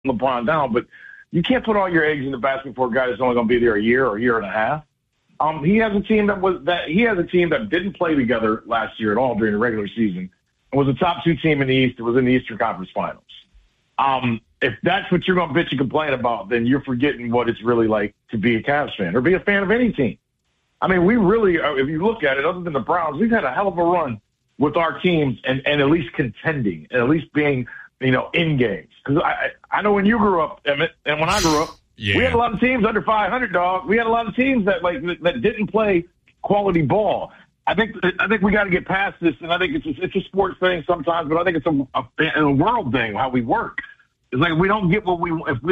LeBron down, but you can't put all your eggs in the basket for a guy that's only going to be there a year or a year and a half. He has a team that didn't play together last year at all during the regular season and was a top 2 team in the East. It was in the Eastern Conference Finals. If that's what you're going to bitch and complain about, then you're forgetting what it's really like to be a Cavs fan or be a fan of any team. I mean, we really, if you look at it, other than the Browns, we've had a hell of a run with our teams and at least contending and at least being, in games. Because I know when you grew up, Emmett, and when I grew up, we had a lot of teams under 500, dog. We had a lot of teams that didn't play quality ball. I think we got to get past this, and I think it's a sports thing sometimes, but I think it's a world thing how we work. It's like if we don't get what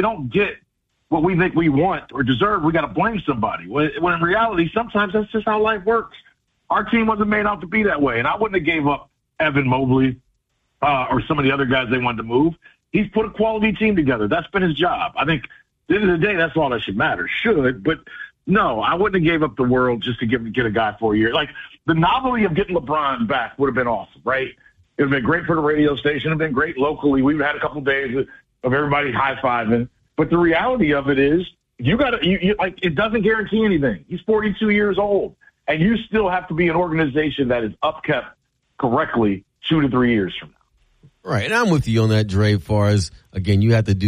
we think we want or deserve, we got to blame somebody. When in reality, sometimes that's just how life works. Our team wasn't made out to be that way, and I wouldn't have gave up Evan Mobley or some of the other guys they wanted to move. He's put a quality team together. That's been his job. I think at the end of the day, that's all that should matter. But no, I wouldn't have gave up the world just to get a guy for a year. Like, the novelty of getting LeBron back would have been awesome, right? It would have been great for the radio station. It would have been great locally. We've had a couple of days of everybody high-fiving. But the reality of it is, it doesn't guarantee anything. He's 42 years old, and you still have to be an organization that is upkept correctly 2 to 3 years from now. Right, and I'm with you on that, Dre, as far as, again, you have to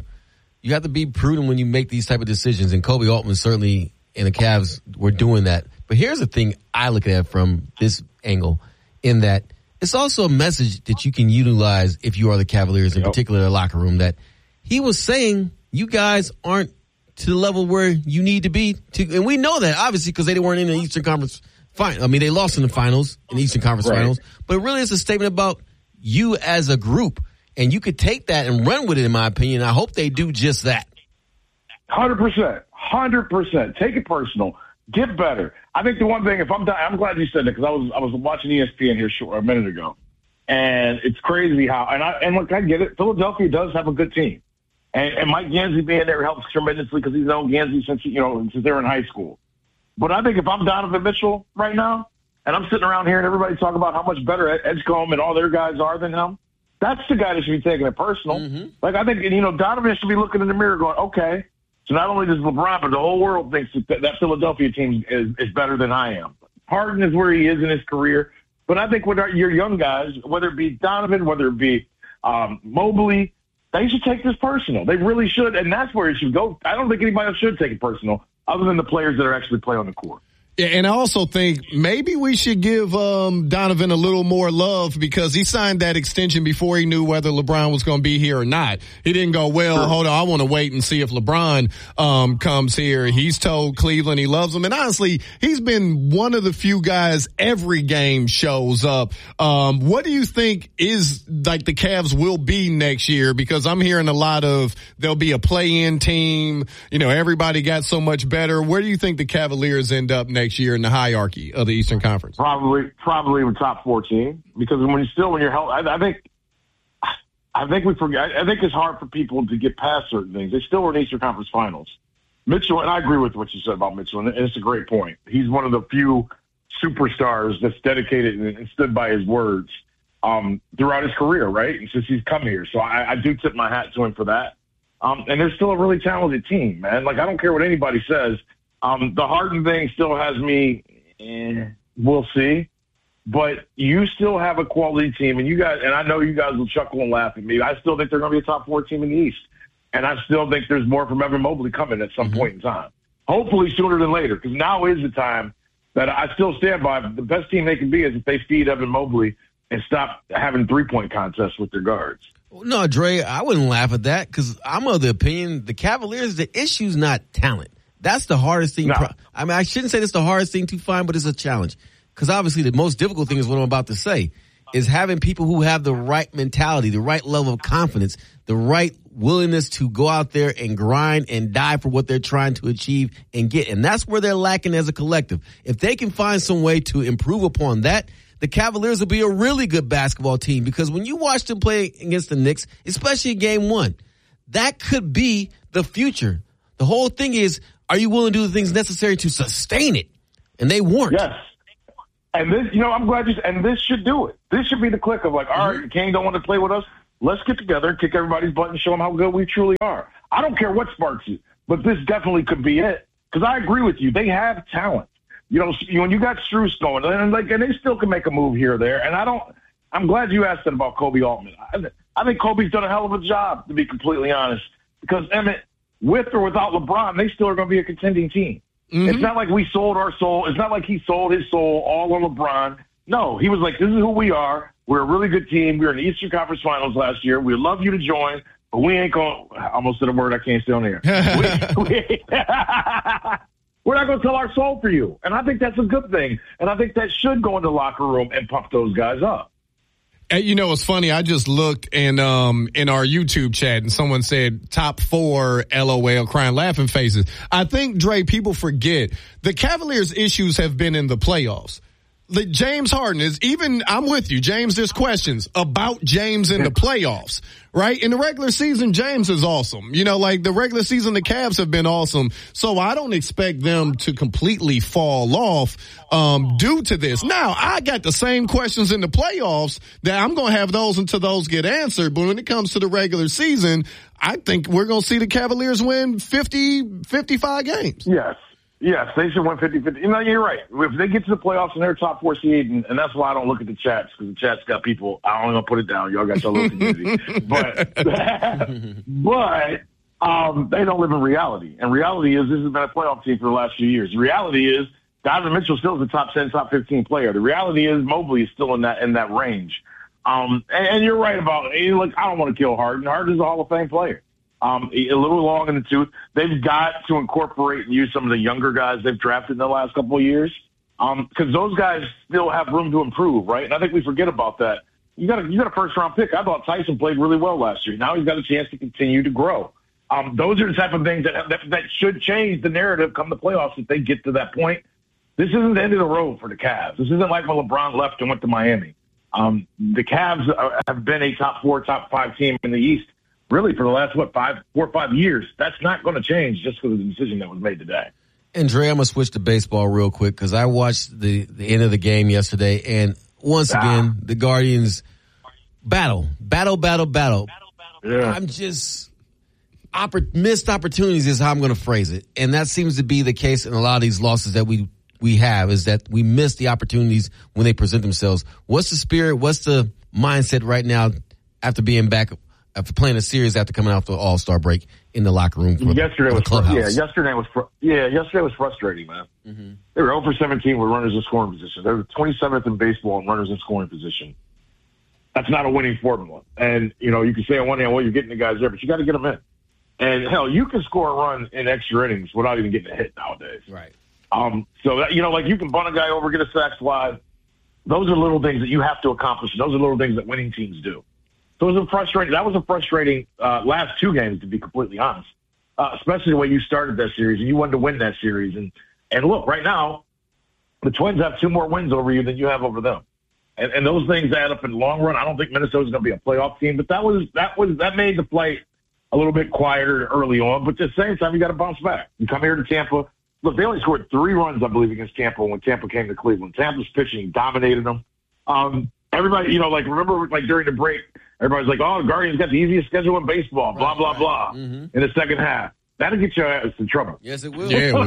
be prudent when you make these type of decisions, and Kobe Altman certainly and the Cavs were doing that. But here's the thing I look at from this angle, in that it's also a message that you can utilize if you are the Cavaliers, in particular the locker room, that he was saying you guys aren't to the level where you need to be. And we know that, obviously, because they weren't in the Eastern Conference Finals. I mean, they lost in the finals, in the Eastern Conference Finals. But really, it's a statement about you as a group. And you could take that and run with it, in my opinion. I hope they do just that. 100%. 100%. Take it personal. Get better. I think the one thing, I'm glad you said that, because I was watching ESPN here a minute ago. And it's crazy how, and look, I get it. Philadelphia does have a good team. And Mike Gansey being there helps tremendously because he's known Gansey since they were in high school. But I think if I'm Donovan Mitchell right now, and I'm sitting around hearing everybody talk about how much better Edgecombe and all their guys are than him, that's the guy that should be taking it personal. Mm-hmm. Like, I think, Donovan should be looking in the mirror going, okay, so not only does LeBron, but the whole world thinks that Philadelphia team is better than I am. Harden is where he is in his career. But I think with your young guys, whether it be Donovan, whether it be Mobley, they should take this personal. They really should, and that's where it should go. I don't think anybody else should take it personal other than the players that are actually playing on the court. Yeah, and I also think maybe we should give Donovan a little more love, because he signed that extension before he knew whether LeBron was going to be here or not. He didn't go, hold on, I want to wait and see if LeBron comes here. He's told Cleveland he loves him. And honestly, he's been one of the few guys every game shows up. What do you think is like the Cavs will be next year? Because I'm hearing a lot of there'll be a play-in team. Everybody got so much better. Where do you think the Cavaliers end up next year in the hierarchy of the Eastern Conference? Probably in top 14, because when you're held, I think we forget. I think it's hard for people to get past certain things. They still were in Eastern Conference Finals. Mitchell, and I agree with what you said about Mitchell, and it's a great point. He's one of the few superstars that's dedicated and stood by his words throughout his career, right? And since he's come here, so I do tip my hat to him for that. And they're still a really talented team, man. Like, I don't care what anybody says. The Harden thing still has me, we'll see. But you still have a quality team, and you guys, and I know you guys will chuckle and laugh at me. I still think they're going to be a top 4 team in the East. And I still think there's more from Evan Mobley coming at some point in time. Hopefully sooner than later, because now is the time that I still stand by. The best team they can be is if they feed Evan Mobley and stop having 3-point contests with their guards. No, Dre, I wouldn't laugh at that, because I'm of the opinion the Cavaliers, the issue's not talent. That's the hardest thing. No. I shouldn't say it's the hardest thing to find, but it's a challenge. Because obviously the most difficult thing is what I'm about to say, is having people who have the right mentality, the right level of confidence, the right willingness to go out there and grind and die for what they're trying to achieve and get. And that's where they're lacking as a collective. If they can find some way to improve upon that, the Cavaliers will be a really good basketball team, because when you watch them play against the Knicks, especially in game 1, that could be the future. The whole thing is, are you willing to do the things necessary to sustain it? And they weren't. Yes. And this, I'm glad and this should do it. This should be the click of like, all right, King don't want to play with us. let's get together and kick everybody's butt and show them how good we truly are. I don't care what sparks it, but this definitely could be it. Because I agree with you. They have talent. You know, when you got Strus going, and they still can make a move here or there. And I'm glad you asked that about Kobe Altman. I think Kobe's done a hell of a job, to be completely honest. Because, Emmett, with or without LeBron, they still are going to be a contending team. Mm-hmm. It's not like we sold our soul. It's not like he sold his soul all on LeBron. No, he was like, this is who we are. We're a really good team. We were in the Eastern Conference Finals last year. We'd love you to join, but we ain't going to – I almost said a word I can't say on the air. We're not going to sell our soul for you. And I think that's a good thing. And I think that should go in the locker room and pump those guys up. And you know, it's funny. I just looked in our YouTube chat and someone said top 4 LOL crying laughing faces. I think, Dre, people forget the Cavaliers' issues have been in the playoffs. James Harden is I'm with you, James, there's questions about James in the playoffs, right? In the regular season, James is awesome. You know, like the regular season, the Cavs have been awesome. So I don't expect them to completely fall off, due to this. Now, I got the same questions in the playoffs that I'm going to have those until those get answered. But when it comes to the regular season, I think we're going to see the Cavaliers win 55 games. Yes, they should win 50-50. You know, you're right. If they get to the playoffs and they're top 4 seed, and that's why I don't look at the chats, because the chat's got people, I don't want to put it down. Y'all got your little community. but they don't live in reality. And reality is this has been a playoff team for the last few years. The reality is Donovan Mitchell still is a top 10, top 15 player. The reality is Mobley is still in that range. And you're right about it. Like, I don't want to kill Harden. Harden's a Hall of Fame player. A little long in the tooth. They've got to incorporate and use some of the younger guys they've drafted in the last couple of years, because those guys still have room to improve, right? And I think we forget about that. You got a first-round pick. I thought Tyson played really well last year. Now he's got a chance to continue to grow. Those are the type of things that should change the narrative come the playoffs if they get to that point. This isn't the end of the road for the Cavs. This isn't like when LeBron left and went to Miami. The Cavs have been a top 4, top 5 team in the East really for the last, 4 or 5 years. That's not going to change just because of the decision that was made today. And Dre, I'm going to switch to baseball real quick because I watched the end of the game yesterday, and once again, the Guardians battle. Yeah. I'm just missed opportunities is how I'm going to phrase it. And that seems to be the case in a lot of these losses that we have, is that we miss the opportunities when they present themselves. What's the spirit? What's the mindset right now after being back, after playing a series after coming out the All-Star break in the locker room for the clubhouse? Yesterday was frustrating, man. Mm-hmm. They were 0 for 17 with runners in scoring position. They were 27th in baseball in runners in scoring position. That's not a winning formula. And, you know, you can say on one hand, well, you're getting the guys there, but you got to get them in. And, hell, you can score a run in extra innings without even getting a hit nowadays. Right. So, that, you know, like you can bunt a guy over, get a sac fly. Those are little things that you have to accomplish. Those are little things that winning teams do. So that was a frustrating last 2 games, to be completely honest, especially the way you started that series, and you wanted to win that series. And look, right now, the Twins have 2 more wins over you than you have over them. And those things add up in the long run. I don't think Minnesota's going to be a playoff team, but that made the flight a little bit quieter early on. But at the same time, you got to bounce back. You come here to Tampa. Look, they only scored 3 runs, I believe, against Tampa when Tampa came to Cleveland. Tampa's pitching dominated them. Everybody, you know, like, remember, like, during the break, everybody's like, oh, the Guardians got the easiest schedule in baseball, blah, blah, blah, in the second half. That'll get your ass in trouble. Yes, it will. Yeah,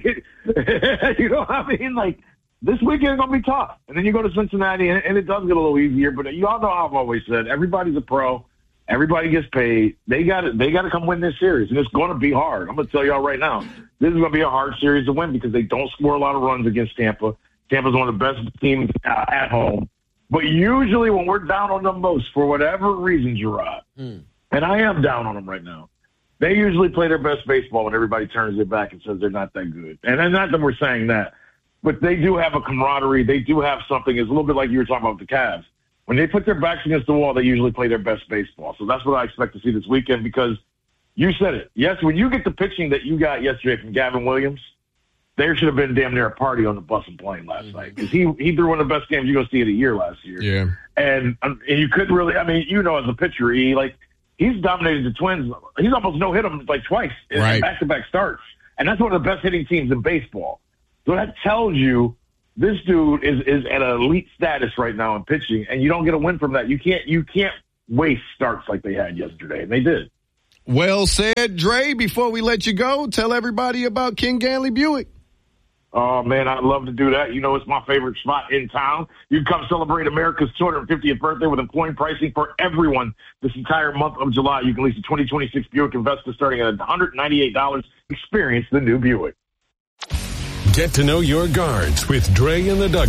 you know what I mean? Like, this weekend going to be tough. And then you go to Cincinnati, and it does get a little easier. But you all know how I've always said, everybody's a pro. Everybody gets paid. They got to come win this series, and it's going to be hard. I'm going to tell y'all right now, this is going to be a hard series to win because they don't score a lot of runs against Tampa. Tampa's one of the best teams at home. But usually when we're down on them most, for whatever reason, Gerard, and I am down on them right now, they usually play their best baseball when everybody turns their back and says they're not that good. And not that we're saying that, but they do have a camaraderie. They do have something. It's a little bit like you were talking about with the Cavs. When they put their backs against the wall, they usually play their best baseball. So that's what I expect to see this weekend because you said it. Yes, when you get the pitching that you got yesterday from Gavin Williams, there should have been damn near a party on the bus and plane last night because he threw one of the best games you're going to see of the year last year. Yeah. And you couldn't really, I mean, you know, as a pitcher, he's dominated the Twins. He's almost no-hit them like twice in back-to-back starts. And that's one of the best hitting teams in baseball. So that tells you this dude is at an elite status right now in pitching, and you don't get a win from that. You can't waste starts like they had yesterday, and they did. Well said, Dre. Before we let you go, tell everybody about King Ganley Buick. Oh, man, I'd love to do that. You know, it's my favorite spot in town. You can come celebrate America's 250th birthday with employee pricing for everyone this entire month of July. You can lease a 2026 Buick Investa starting at $198. Experience the new Buick. Get to know your guards with Dre and the Doug.